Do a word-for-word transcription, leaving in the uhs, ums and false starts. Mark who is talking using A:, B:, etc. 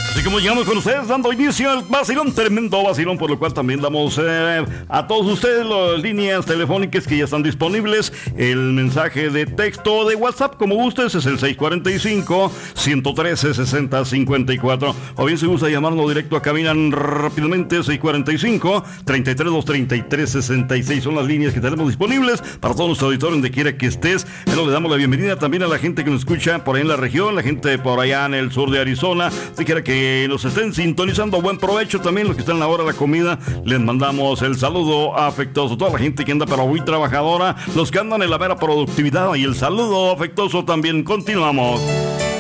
A: Así como llegamos con ustedes dando inicio al vacilón, tremendo vacilón, por lo cual también damos eh, a todos ustedes las líneas telefónicas que ya están disponibles. El mensaje de texto de WhatsApp, como gustes, es el seis cuatro cinco, uno uno tres, seis cero cinco cuatro. O bien si gusta llamarnos directo a cabina rápidamente, seis cuatro cinco, tres tres dos, tres tres seis seis. Son las líneas que tenemos disponibles para todos nuestros auditores donde quiera que estés. Bueno, le damos la bienvenida también a la gente que nos escucha por ahí en la región, la gente por allá en el sur de Arizona, si quiera que nos estén sintonizando. Buen provecho también los que están en la hora de la comida. Les mandamos el saludo afectuoso. Toda la gente que anda pero muy trabajadora, los que andan en la mera productividad, y el saludo afectuoso también. Continuamos.